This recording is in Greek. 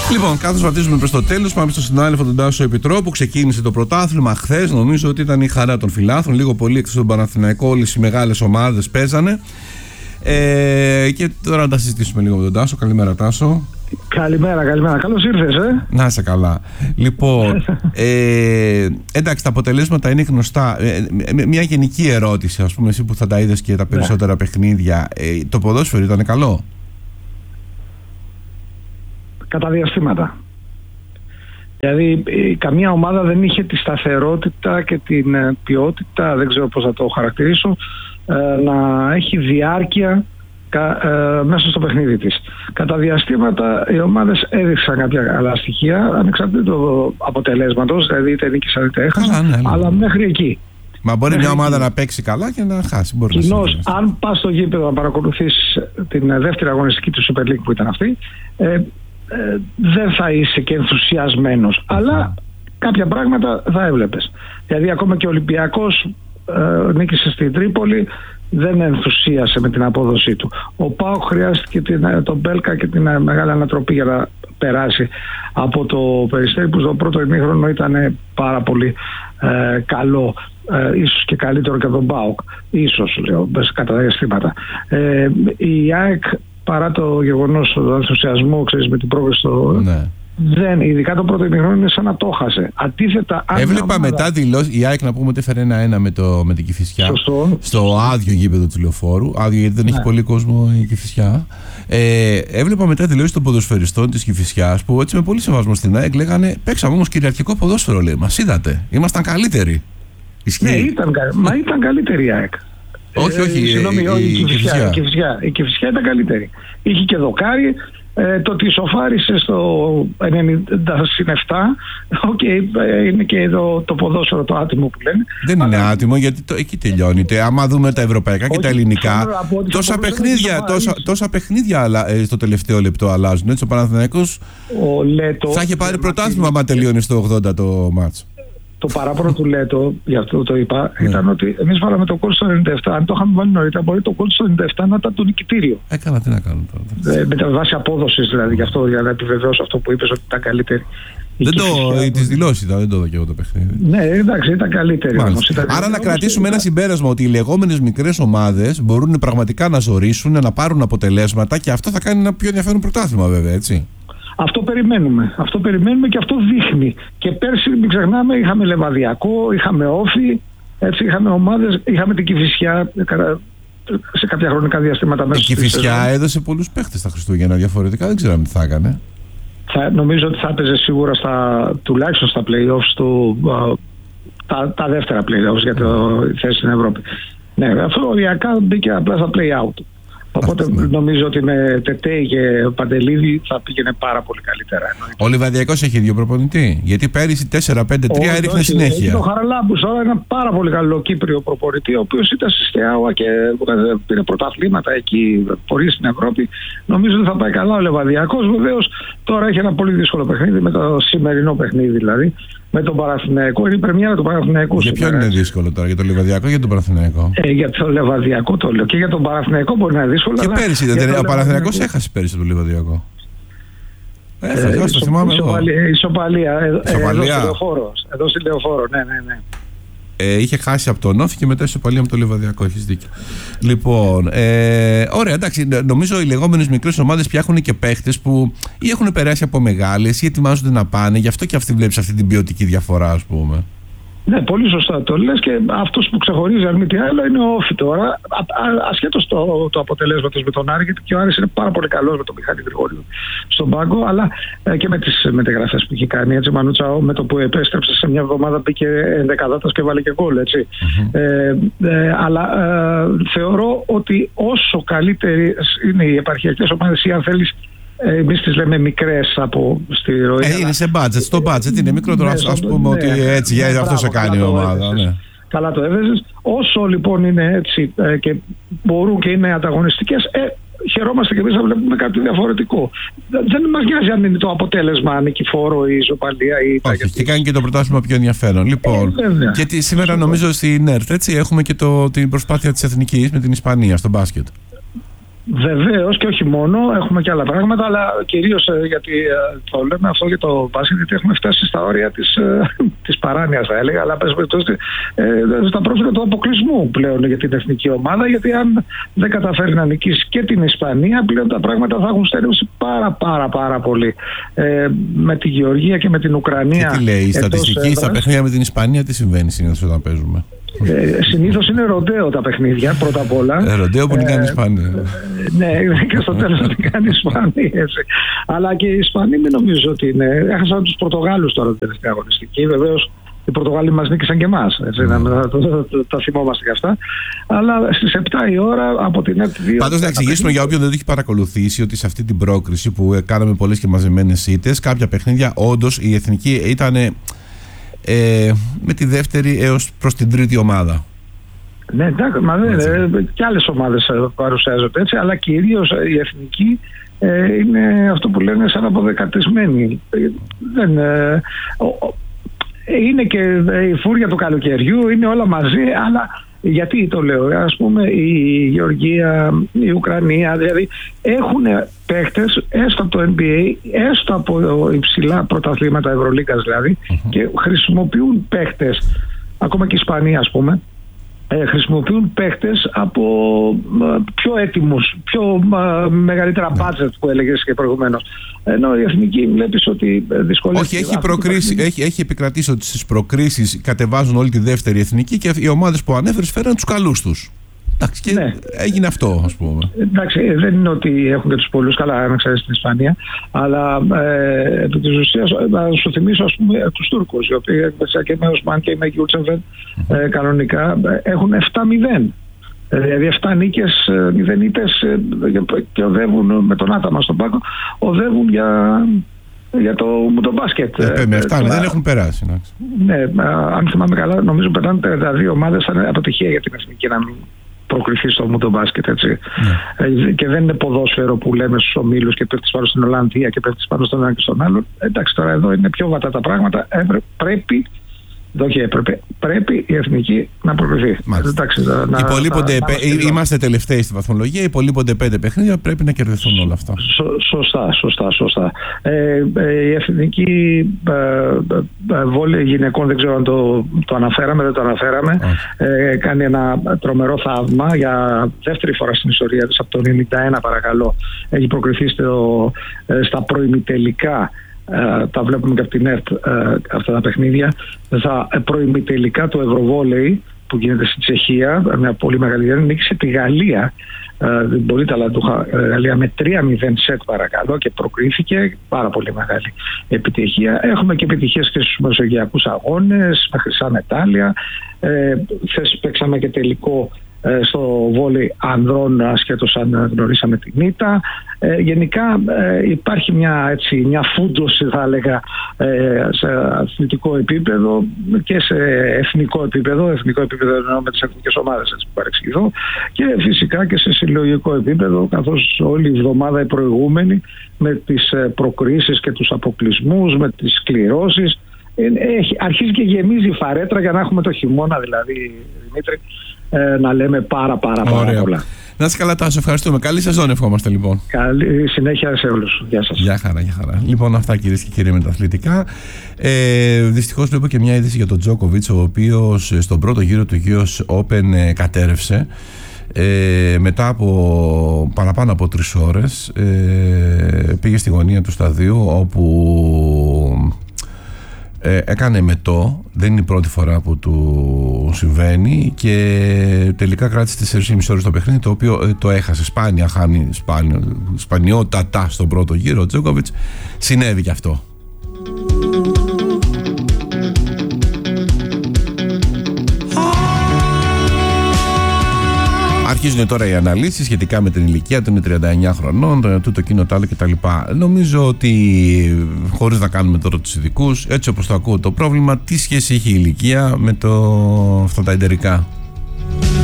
Λοιπόν, καθώς βαδίζουμε προς το τέλος, πάμε στο συνάδελφο τον Τάσο Επιτρόπου. Ξεκίνησε το πρωτάθλημα χθες. Νομίζω ότι ήταν η χαρά των φιλάθλων. Λίγο πολύ εκτός τον Παναθηναϊκό, όλες οι μεγάλες ομάδες παίζανε. Και τώρα να τα συζητήσουμε λίγο με τον Τάσο. Καλημέρα, Τάσο. Καλημέρα. Καλώς ήρθες, Να είσαι καλά. Λοιπόν, εντάξει, τα αποτελέσματα είναι γνωστά. Μια γενική ερώτηση, ας πούμε, εσύ που θα τα είδες και τα περισσότερα παιχνίδια. Το ποδόσφαιρο ήταν καλό? Κατά διαστήματα. Δηλαδή, καμία ομάδα δεν είχε τη σταθερότητα και την ποιότητα, δεν ξέρω πώς θα το χαρακτηρίσω, να έχει διάρκεια μέσα στο παιχνίδι της. Κατά διαστήματα οι ομάδες έδειξαν κάποια καλά στοιχεία, ανεξαρτήτως του αποτελέσματος, δηλαδή είτε νίκησαν είτε έχασαν, αλλά μέχρι εκεί. Μα μπορεί μια ομάδα να παίξει καλά και να χάσει. Κοινώς, αν πας στο γήπεδο να παρακολουθείς την δεύτερη αγωνιστική του Super League που ήταν αυτή, δεν θα είσαι και ενθουσιασμένος, αλλά κάποια πράγματα θα έβλεπες. Δηλαδή ακόμα και ο Ολυμπιακός νίκησε στην Τρίπολη, δεν ενθουσίασε με την απόδοσή του. Ο ΠΑΟΚ χρειάστηκε τον Μπέλκα και την μεγάλη ανατροπή για να περάσει από το Περιστέρι, που στο πρώτο ημίχρονο ήταν πάρα πολύ καλό, ίσως και καλύτερο και τον ΠΑΟΚ, ίσως λέω κατά διαστήματα. Η ΑΕΚ, παρά το γεγονός του ενθουσιασμού, ξέρεις, με την πρόκληση δεν, ειδικά το πρώτο ημίχρονο, είναι σαν να το χάσε. Αντίθετα, έβλεπα μετά δηλώσει η ΑΕΚ, να πούμε ότι έφερε 1-1 με την Κηφισιά. Στο άδειο γήπεδο του Λεωφόρου. Άδειο, γιατί δεν έχει πολύ κόσμο η Κηφισιά. Έβλεπα μετά δηλώσει των ποδοσφαιριστών της Κηφισιάς που έτσι με πολύ σεβασμό στην ΑΕΚ λέγανε: παίξαμε όμως κυριαρχικό ποδόσφαιρο, λέει. Μας είδατε. Ήμασταν καλύτεροι. Ναι, ήταν καλύτερη η ΑΕΚ. Όχι, συγγνώμη, η Κηφισιά ήταν καλύτερη. Είχε και δοκάρι. Το ότι ισοφάρισε στο 90-7, είναι και εδώ το ποδόσφαιρο το άτιμο που λένε. Δεν είναι άτιμο, γιατί εκεί τελειώνει. Άμα δούμε τα ευρωπαϊκά και τα ελληνικά, τόσα παιχνίδια στο τελευταίο λεπτό αλλάζουν. Έτσι, ο Παναθηναϊκός θα είχε πάρει πρωτάθλημα άμα τελειώνει στο 80 το μάτς. Το παράπονο του Λέτο, γι' αυτό το είπα, ήταν ότι εμείς βάλαμε το γκολ στο 97. Αν το είχαμε βάλει νωρίτερα, μπορεί το γκολ στο 97 να ήταν το νικητήριο. Έκανα, τι να κάνω τώρα. Με τα βάση απόδοσης, δηλαδή, γι' αυτό, για να επιβεβαιώσω αυτό που είπες, ότι ήταν καλύτερη. Τις δηλώσεις δεν το είδα και εγώ το παιχνίδι. Ναι, εντάξει, ήταν καλύτερη. Άρα να κρατήσουμε ένα συμπέρασμα ότι οι λεγόμενες μικρές ομάδες μπορούν πραγματικά να ζορίσουν, να πάρουν αποτελέσματα και αυτό θα κάνει ένα πιο ενδιαφέρον πρωτάθλημα, βέβαια, έτσι. Αυτό περιμένουμε και αυτό δείχνει. Και πέρσι, μην ξεχνάμε, είχαμε Λεβαδιακό, είχαμε Όφη, έτσι, είχαμε ομάδες, είχαμε την Κηφισιά σε κάποια χρονικά διαστήματα μέσα. Η Κηφισιά έδωσε πολλούς παίχτες τα Χριστούγεννα διαφορετικά, δεν ξέραμε τι θα έκανε. Νομίζω ότι θα έπαιζε σίγουρα τουλάχιστον στα play-offs τα δεύτερα play-offs για τη θέση στην Ευρώπη. Ναι, αυτό οριακά μπήκε απλά στα play-out. Οπότε νομίζω ότι με Τετέ και Παντελίδη θα πήγαινε πάρα πολύ καλύτερα. Ο Λιβαδιακός έχει ίδιο προπονητή? Γιατί πέρυσι 4-5-3 έριχνε συνέχεια. Έχει το Χαραλάμπους τώρα, ένα πάρα πολύ καλό Κύπριο προπονητή, ο οποίος ήταν στη Στεάουα και πήρε πρωταθλήματα εκεί, πορείες στην Ευρώπη. Νομίζω ότι θα πάει καλά ο Λιβαδιακός. Βεβαίως τώρα έχει ένα πολύ δύσκολο παιχνίδι, με το σημερινό παιχνίδι δηλαδή, με τον Παναθηναϊκό. Είναι η πρεμιέρα του Παναθηναϊκού. Για ποιον είναι δύσκολο τώρα, για τον Λιβαδιακό ή για τον Παναθηναϊκό? Για τον Λιβαδιακό το λέω. Και για τον Παναθηναϊκό μπορεί να είναι δύσκολο. Και πέρυσι ο Παναθηναϊκός έχασε πέρυσι τον Λιβαδιακό. Το θυμάμαι εγώ. Ισοπαλία. Εδώ στη Λεωφόρο, ναι. Είχε χάσει από τον Όφη και μετά ισοπαλία με το Λιβαδιακό. Έχεις δίκιο. Λοιπόν, ωραία, εντάξει. Νομίζω οι λεγόμενες μικρές ομάδες πια έχουν και παίχτες που ή έχουν περάσει από μεγάλες ή ετοιμάζονται να πάνε. Γι' αυτό και αυτή βλέπεις αυτή την ποιοτική διαφορά, ας πούμε. Ναι, πολύ σωστά το λες, και αυτός που ξεχωρίζει αν μη τι άλλο είναι ο Όφη τώρα, ασχέτως το αποτελέσματος με τον Άρη, γιατί και ο Άρης είναι πάρα πολύ καλός με τον Μιχάλη Γρηγόριου στον πάγκο, αλλά και με τις μεταγραφές που έχει κάνει. Έτσι, Μανούτσα, με το που επέστρεψε σε μια εβδομάδα μπήκε ενδεκαδάτας και βάλε και γκολ, έτσι. Αλλά θεωρώ ότι όσο καλύτερες είναι οι επαρχιακές ομάδες, ή αν θέλεις, εμείς τις λέμε μικρές από στη ροή. Είναι σε budget, στο budget είναι μικρότερο, ας πούμε, ότι έτσι, για αυτό σε κάνει η ομάδα. Ναι. Καλά το έβαιζες. Όσο λοιπόν είναι έτσι και μπορούν και είναι ανταγωνιστικές, χαιρόμαστε και εμείς να βλέπουμε κάτι διαφορετικό. Δεν μας νοιάζει αν είναι το αποτέλεσμα νικηφόρο ή ισοπαλία ή τα. Όχι, και κάνει και το πρωτάθλημα πιο ενδιαφέρον. Λοιπόν, γιατί σήμερα νομίζω στην ΕΡΤ έχουμε και την προσπάθεια της Εθνικής με την Ισπανία στο μπάσκετ. Βεβαίως και όχι μόνο, έχουμε και άλλα πράγματα, αλλά κυρίως γιατί το λέμε αυτό για το μπάσκετ, γιατί έχουμε φτάσει στα όρια της παράνοιας, θα έλεγα, αλλά στα πρόθυρα του αποκλεισμού πλέον για την εθνική ομάδα, γιατί αν δεν καταφέρει να νικήσει και την Ισπανία, πλέον τα πράγματα θα έχουν στερεώσει πάρα πολύ. Με τη Γεωργία και με την Ουκρανία. Και τι λέει η στατιστική στα παιχνίδια με την Ισπανία, τι συμβαίνει συνήθως όταν παίζουμε? Συνήθως είναι ροντέο τα παιχνίδια, πρώτα απ' όλα. Ροντέο που νικάνε οι Ισπανοί. Ναι, και στο τέλος νικάνε οι Ισπανοί. Αλλά και οι Ισπανοί μην νομίζω ότι είναι. Έχασαν τους Πορτογάλους τώρα την τελευταία αγωνιστική. Βεβαίως οι Πορτογάλοι μας νίκησαν και εμάς. Τα θυμόμαστε και αυτά. Αλλά στις 7 η ώρα από την ΕΡΤ 2. Πάντως να εξηγήσουμε για όποιον δεν το έχει παρακολουθήσει ότι σε αυτή την πρόκριση που κάναμε πολλές και μαζεμένες ήττες, κάποια παιχνίδια όντως η εθνική ήταν με τη δεύτερη έως προς την τρίτη ομάδα. Ναι, εντάξει, και άλλες ομάδες παρουσιάζονται έτσι, αλλά κυρίως η εθνική είναι αυτό που λένε σαν αποδεκατισμένη. Είναι και η φούρια του καλοκαιριού, είναι όλα μαζί, αλλά γιατί το λέω? Ας πούμε η Γεωργία, η Ουκρανία, δηλαδή έχουν παίχτες έστω από το NBA, έστω από υψηλά πρωταθλήματα Ευρωλίγκας δηλαδή, και χρησιμοποιούν παίχτες, ακόμα και η Ισπανία ας πούμε, χρησιμοποιούν παίχτες από πιο έτοιμους, πιο μεγαλύτερα budget που έλεγες και προηγουμένως. Ενώ η εθνική βλέπεις ότι δυσκολεύεται. Όχι, έχει επικρατήσει ότι στις προκρίσεις κατεβάζουν όλη τη δεύτερη εθνική και οι ομάδες που ανέφερες φέραν τους καλούς τους. Εντάξει, και ναι, έγινε αυτό, ας πούμε. Εντάξει, δεν είναι ότι έχουν και τους πολλούς, καλά, αν ξέρεις την Ισπανία, αλλά επί της ουσίας, να σου θυμίσω, ας πούμε, τους Τούρκους, οι οποίοι και με Οσμάν και με Γιούτσεβεν κανονικά έχουν 7-0. Δηλαδή 7 νίκες, 0 ήττες και οδεύουν με τον Άταμα στον πάγκο, οδεύουν για το μπάσκετ. Με 7 δεν έχουν περάσει. Ναι, αν θυμάμαι καλά, νομίζω περνάνε 32 ομάδες, θα είναι αποτυχία για την εθνική να μην προκριθεί στο μπάσκετ, έτσι. Και δεν είναι ποδόσφαιρο που λέμε στους ομίλους και πέφτεις πάνω στην Ολλανδία και πέφτεις πάνω στον ένα και στον άλλον. Εντάξει, τώρα εδώ είναι πιο βατά τα πράγματα. Πρέπει η εθνική να προκριθεί. Είμαστε τελευταίοι στη βαθμολογία, υπολείπονται 5 παιχνίδια, πρέπει να κερδιθούν όλα αυτά. Σωστά. Η εθνική βόλεϊ γυναικών, δεν ξέρω αν το αναφέραμε, δεν το αναφέραμε, κάνει ένα τρομερό θαύμα για δεύτερη φορά στην ιστορία της, από το 1991 παρακαλώ, έχει προκριθεί στα προημιτελικά. Τα βλέπουμε και από την ΕΡΤ αυτά τα παιχνίδια, στα προημιτελικά του Ευρωβόλεϊ που γίνεται στη Τσεχία, μια πολύ μεγάλη διάρκεια, νίκησε τη Γαλλία, την πολύ ταλαντούχα Γαλλία, με 3-0 σετ παρακαλώ, και προκρίθηκε, πάρα πολύ μεγάλη επιτυχία. Έχουμε και επιτυχίες και στους μεσογειακούς αγώνες με χρυσά μετάλλια. Χθες παίξαμε και τελικό στο βόλεϊ ανδρών, ασχέτως αν γνωρίσαμε την ήττα. Γενικά υπάρχει μια φούντωση, θα έλεγα, σε αθλητικό επίπεδο και σε εθνικό επίπεδο εννοώ με τις εθνικές ομάδες, έτσι που παρεξηγηθώ, και φυσικά και σε συλλογικό επίπεδο, καθώς όλη η εβδομάδα η προηγούμενη με τις προκρίσεις και τους αποκλεισμούς, με τις κληρώσεις, αρχίζει και γεμίζει η φαρέτρα για να έχουμε το χειμώνα, δηλαδή, Δημήτρη, να λέμε πάρα πολλά. Να είσαι καλά, Τάσο, ευχαριστούμε. Καλή σεζόν ευχόμαστε, λοιπόν. Καλή συνέχεια σε όλους. Γεια σας. Γεια χαρά. Λοιπόν, αυτά, κυρίες και κύριοι, με τα αθλητικά. Δυστυχώς βλέπω και μια είδηση για τον Τζόκοβιτς, ο οποίος στον πρώτο γύρο του US Open κατέρευσε. Μετά από παραπάνω από 3 ώρες πήγε στη γωνία του σταδίου, όπου έκανε μετό. Δεν είναι η πρώτη φορά που του συμβαίνει και τελικά κράτησε 4,5 ώρες το παιχνίδι, το οποίο το έχασε. Σπάνια χάνει, σπανιότατα στον πρώτο γύρο ο Τζόκοβιτς. Συνέβη και αυτό. Αρχίζουν τώρα οι αναλύσεις σχετικά με την ηλικία του, είναι 39 χρονών, τούτο εκείνο το άλλο κτλ. Νομίζω ότι, χωρίς να κάνουμε τώρα τους ειδικούς, έτσι όπως το ακούω το πρόβλημα, τι σχέση έχει η ηλικία με αυτά τα εντερικά?